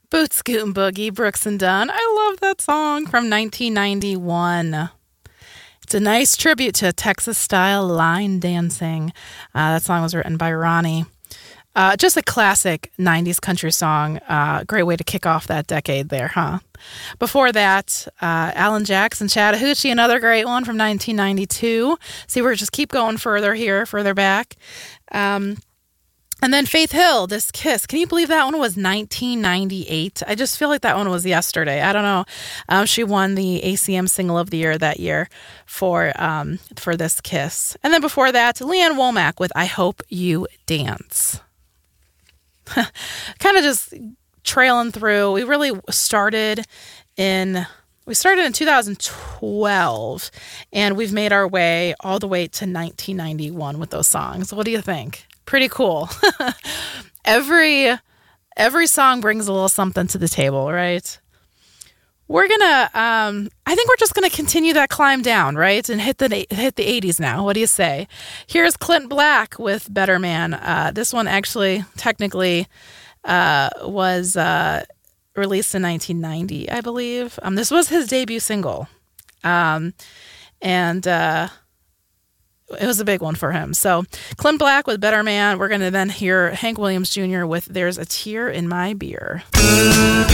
Boot Scootin' Boogie, Brooks and Dunn. I love that song from 1991. It's a nice tribute to Texas-style line dancing. That song was written by Ronnie. Just a classic 90s country song. Great way to kick off that decade there, huh? Before that, Alan Jackson, Chattahoochee, another great one from 1992. See, we're just keep going further back. And then Faith Hill, This Kiss. Can you believe that one was 1998? I just feel like that one was yesterday. I don't know. She won the ACM Single of the Year that year for This Kiss. And then before that, Leanne Womack with I Hope You Dance. Kind of just trailing through. We really started in 2012, and we've made our way all the way to 1991 with those songs. What do you think? Pretty cool. Every song brings a little something to the table, right? We're gonna, I think we're just gonna continue that climb down, right, and hit the 80s now. What do you say? Here's Clint Black with Better Man. This one actually, technically, was released in 1990, I believe. This was his debut single, and it was a big one for him. So Clint Black with Better Man. We're going to then hear Hank Williams Jr. with There's a Tear in My Beer.